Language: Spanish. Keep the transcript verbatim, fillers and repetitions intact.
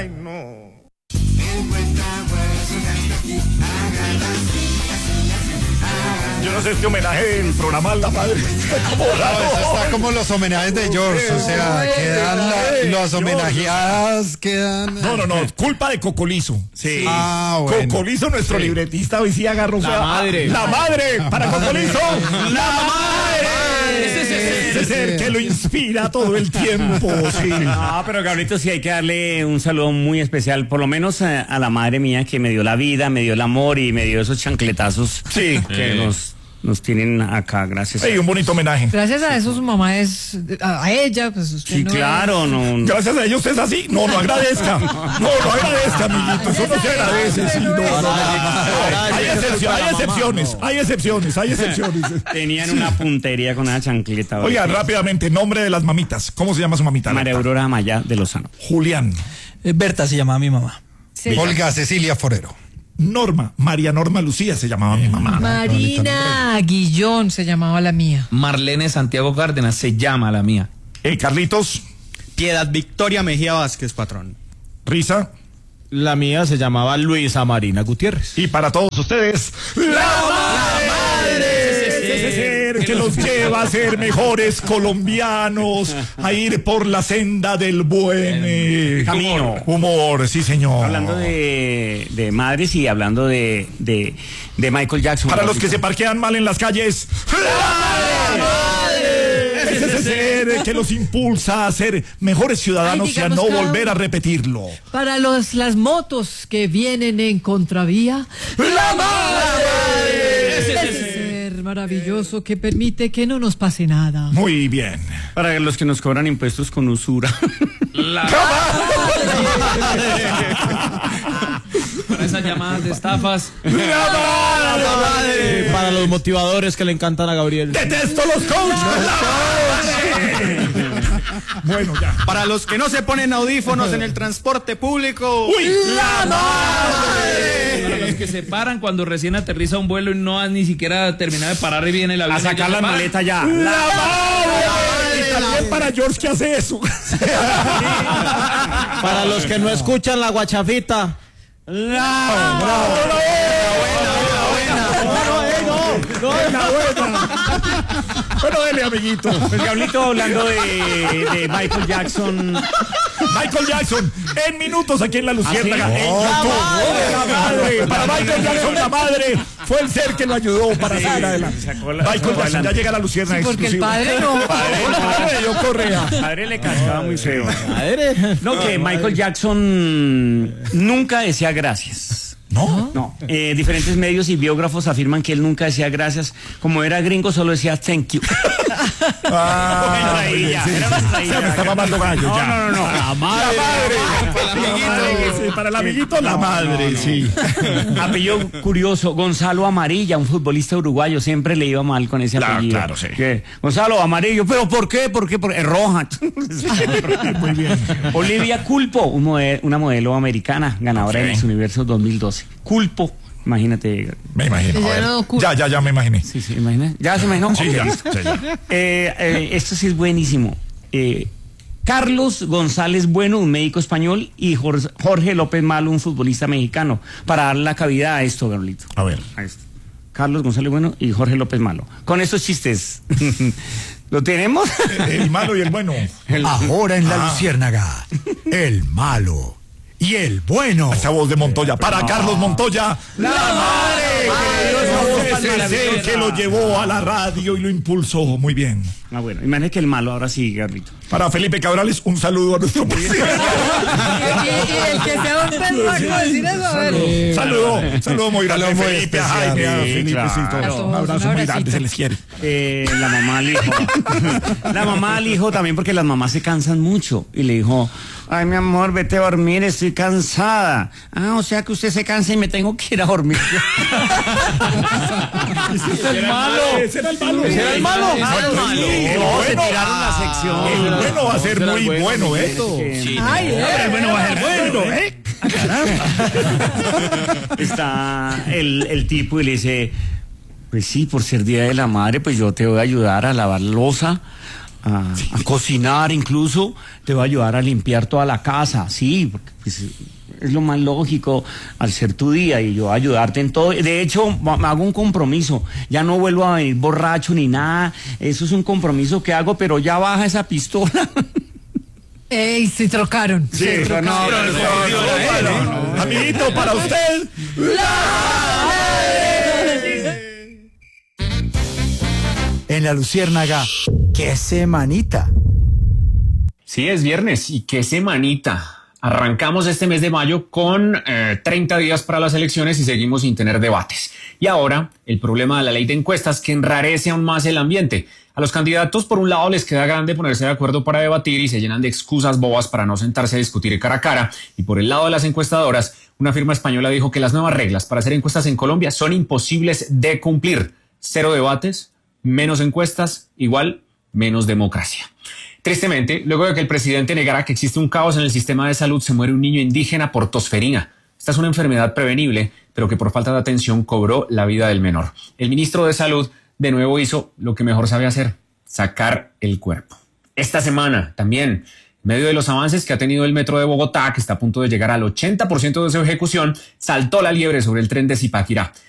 Ay, no. Yo no sé este homenaje del programa a la madre. No, eso está como los homenajes de George, o sea, quedan la, los homenajeadas, quedan... No, no, no, culpa de Cocolizo. Sí. Ah, bueno. Cocolizo, nuestro sí. libretista, hoy sí agarró... La madre. La madre, para Cocolizo. La madre. Ese ser que lo inspira todo el tiempo, sí. No, pero Gabrielito, sí hay que darle un saludo muy especial, por lo menos a, a la madre mía que me dio la vida, me dio el amor y me dio esos chancletazos sí. que sí. nos... Nos tienen acá, gracias. Hey, un bonito homenaje. Gracias a eso su mamá es, a, a ella, pues usted sí, no claro, es... no, no. Gracias a ellos usted es así. No, no agradezca. No, no agradezca, amiguito. Eso no se agradece, sí, no, no, no. Hay excepciones, hay excepciones, hay excepciones, hay excepciones. Tenían una puntería con una chancleta. Oiga, rápidamente, nombre de las mamitas. ¿Cómo se llama su mamita? María Aurora Amaya de Lozano. Julián. Eh, Berta se llamaba mi mamá. Sí. Olga Cecilia Forero. Norma, María Norma Lucía se llamaba mi mamá. Marina Guillón se llamaba la mía. Marlene Santiago Cárdenas se llama la mía. Eh, Carlitos. Piedad Victoria Mejía Vázquez, patrón. Risa. La mía se llamaba Luisa Marina Gutiérrez. Y para todos ustedes, la madre. Ese ser que los lleva a ser mejores colombianos, a ir por la senda del buen eh, camino. Humor, humor, sí señor. Hablando de, de madres y hablando de, de, de Michael Jackson. Para los que se parquean mal en las calles, ¡la madre! Es ese ser que los impulsa a ser mejores ciudadanos Ay, y a no volver a repetirlo. Para los las motos que vienen en contravía, ¡la madre! Es ese ser maravilloso que permite que no nos pase nada. Muy bien. Para los que nos cobran impuestos con usura. La Para esas llamadas de estafas. ¡La madre! La madre. Para los motivadores que le encantan a Gabriel. ¡Detesto los coaches! ¡La madre! Bueno, ya. Para los que no se ponen audífonos en el transporte público. ¡Uy! ¡La madre! Para los que se paran cuando recién aterriza un vuelo y no han ni siquiera terminado de parar y viene el avión. A sacar la maleta ya. ¡La madre! Y también para George que hace eso. Para los que no escuchan la guachafita. ¡La madre! Bueno, dele, amiguito. Pues Gablito, hablando de, de Michael Jackson. Michael Jackson, en minutos aquí en La Luciérnaga. ¿Ah, sí? En Oh, YouTube. la La madre. Para Michael Jackson, la madre fue el ser que lo ayudó para Sí, seguir adelante. sacó la- Michael sacó Jackson adelante. ya llega a La Luciérnaga. Sí, porque el exclusivo. padre no. Padre, el padre de yo Correa. Padre le cascaba muy feo. Madre. No, que Michael Jackson nunca decía gracias. ¿No? No, eh, diferentes medios y biógrafos afirman que él nunca decía gracias. Como era gringo, solo decía thank you. Ah, Era muy bien, ella, sí, era sí. una Se me está mamando gallo No, ya. no, no, no. La madre. Para el amiguito. Sí, para el amiguito, la madre, sí. Apellido curioso, Gonzalo Amarilla, un futbolista uruguayo, siempre le iba mal con ese Claro, apellido. claro, sí. ¿Qué? Gonzalo Amarillo, ¿pero por qué? ¿Por qué? Porque es roja. Muy bien. Olivia Culpo, un modelo, una modelo americana, ganadora Ok. de Miss Universo dos mil doce. Culpo, imagínate. Me imagino. Ya a ver. no ocurre. Ya, ya, ya me imaginé. Sí, sí, imagina. ¿Ya se imaginó? Sí, Ok, ya, listo. sí, ya. Eh, eh, esto sí es buenísimo. Eh, Carlos González Bueno, un médico español, y Jorge, Jorge López Malo, un futbolista mexicano, para dar la cavidad a esto, Gabrielito. A ver. A esto. Carlos González Bueno y Jorge López Malo. Con estos chistes. ¿Lo tenemos? El malo y el bueno. Ahora en La Ah. Luciérnaga, el malo y el bueno. Esa voz de Montoya. Para Carlos Montoya, la madre. Es el ser que lo llevó a la radio y lo impulsó. Muy bien. Ah, bueno, imagínate que el malo ahora sí, Gabrielito. Para Felipe Cabrales, un saludo a nuestro presidente. Y, y el que sea un pendejo decir eso, a ver. Saludo, saludo muy grande a Saludo muy Felipe, a especial. Jaime, a Sí, Felipe, claro. sí, todo. A todos, Un abrazo un muy abracito. grande, se les quiere. Eh, la mamá al hijo. La mamá al hijo también, porque las mamás se cansan mucho. Y le dijo, ay, mi amor, vete a dormir, estoy cansada. Ah, o sea que usted se cansa y me tengo que ir a dormir. Ese era el malo. Ese era el malo. Ese era el malo. Ah, el malo. Sí, No, se bueno. tiraron la sección. El bueno va a ser Será muy bueno, bueno, ¿eh? Sí. Ay, eh. El bueno va a ser bueno, ¿eh? Está el, el tipo y le dice, pues sí, por ser Día de la Madre, pues yo te voy a ayudar a lavar loza, a, a cocinar incluso, te va a ayudar a limpiar toda la casa, sí, porque pues, es lo más lógico al ser tu día y yo ayudarte en todo. De hecho, me hago un compromiso, ya no vuelvo a venir borracho ni nada, eso es un compromiso que hago, pero ya baja esa pistola. Ey, se trocaron. Sí, no, no, no, no, no. Amiguito, para usted. En la Luciérnaga, ¡qué semanita! Sí, es viernes y qué semanita. Arrancamos este mes de mayo con eh, treinta días para las elecciones y seguimos sin tener debates. Y ahora, el problema de la ley de encuestas que enrarece aún más el ambiente. A los candidatos, por un lado, les queda grande ponerse de acuerdo para debatir y se llenan de excusas bobas para no sentarse a discutir cara a cara. Y por el lado de las encuestadoras, una firma española dijo que las nuevas reglas para hacer encuestas en Colombia son imposibles de cumplir. Cero debates, menos encuestas, igual menos democracia. Tristemente, luego de que el presidente negara que existe un caos en el sistema de salud, se muere un niño indígena por tosferina. Esta es una enfermedad prevenible, pero que por falta de atención cobró la vida del menor. El ministro de Salud de nuevo hizo lo que mejor sabe hacer, sacar el cuerpo. Esta semana también, en medio de los avances que ha tenido el metro de Bogotá, que está a punto de llegar al ochenta por ciento de su ejecución, saltó la liebre sobre el tren de Zipaquirá.